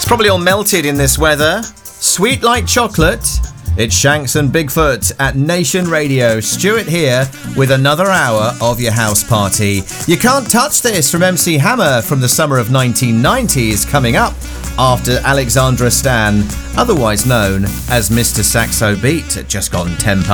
Probably all melted in this weather. Sweet like chocolate. It's Shanks and Bigfoot at Nation Radio. Stuart here with another hour of your house party. You Can't Touch This from MC Hammer from the summer of 1990 is coming up after Alexandra Stan, otherwise known as Mr. Saxo Beat, just gone 10